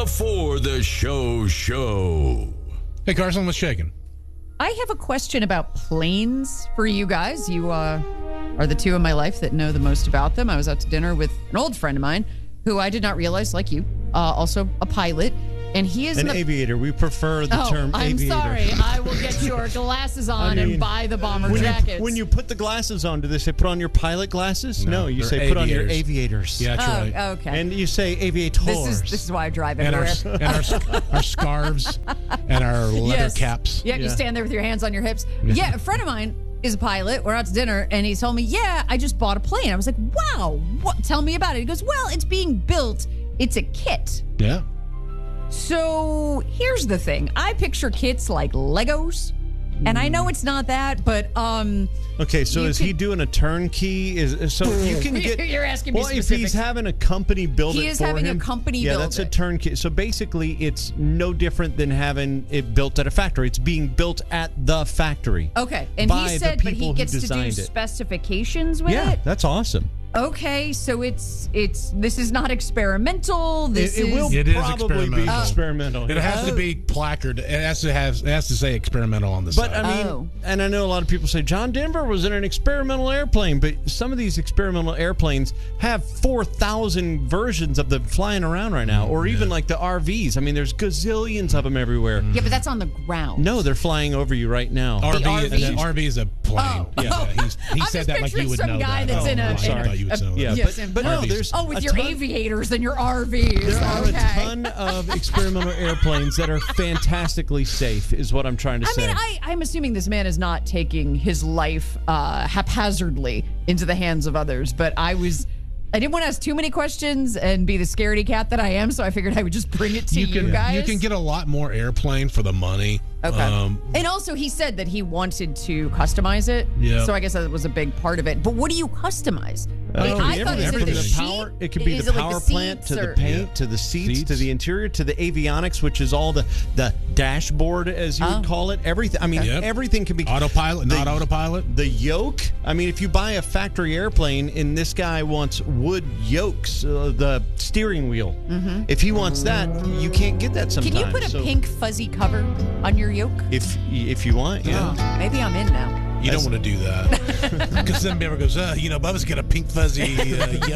before the show. Hey, Carson, what's shaking? I have a question about planes for you guys. You are the two in my life that know the most about them. I was out to dinner with an old friend of mine who I did not realize, like you, also a pilot. And he is an aviator. We prefer the term aviator. I'm sorry. I will get your glasses on and buy the bomber jackets. When you put the glasses on, do they say put on your pilot glasses? No, you say put on your aviators. Yeah, that's right. Okay. And you say aviators. This is why I drive everywhere. And our scarves and our leather caps. Yeah, you stand there with your hands on your hips. Yeah, a friend of mine is a pilot. We're out to dinner, and he told me, yeah, I just bought a plane. I was like, wow, what? Tell me about it. He goes, well, it's being built. It's a kit. Yeah. So here's the thing. I picture kits like Legos, and I know it's not that, but okay, so is he doing a turnkey? So you can get. You're asking me specifics. If he's having a company build it for him. He is having a company build it. Yeah, that's a turnkey. So basically, it's no different than having it built at a factory. It's being built at the factory. Okay, and he said, but he gets to do specifications with it. Yeah, that's awesome. Okay, so this is not experimental. It will probably be experimental. It has to be placard. It has to say experimental on the side. But I mean, and I know a lot of people say John Denver was in an experimental airplane, but some of these experimental airplanes have 4,000 versions of them flying around right now, or even like the RVs. I mean, there's gazillions of them everywhere. Yeah, but that's on the ground. No, they're flying over you right now. RV is a plane. Oh. Yeah, he said that like you would know some guy that. that's in a. Sorry. But no, there's with your aviators and your RVs. There are a ton of experimental airplanes that are fantastically safe, is what I'm trying to say. I mean, I'm assuming this man is not taking his life haphazardly into the hands of others, but I didn't want to ask too many questions and be the scaredy cat that I am, so I figured I would just bring it to you guys. You can get a lot more airplane for the money. Okay. And also, he said that he wanted to customize it. Yeah. So I guess that was a big part of it. But what do you customize? I thought it could be the power plant to the paint to the seats to the interior to the avionics, which is all the dashboard, as you would call it. Everything. I mean, everything can be autopilot, not autopilot. The yoke. I mean, if you buy a factory airplane and this guy wants wood yokes, the steering wheel. Mm-hmm. If he wants that, you can't get that sometimes. Can you put a pink fuzzy cover on your yoke? If you want, yeah. Oh, maybe I'm in now. You don't want to do that. Because then Beaver goes, Bubba's got a pink fuzzy yoke.